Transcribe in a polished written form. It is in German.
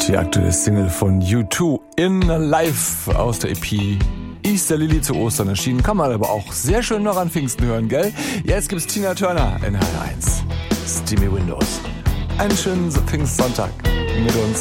Die aktuelle Single von U2 in Live aus der EP Easter Lily zu Ostern erschienen. Kann man aber auch sehr schön noch an Pfingsten hören, gell? Jetzt gibt's Tina Turner in HR1. Steamy Windows. Einen schönen Pfingstsonntag mit uns.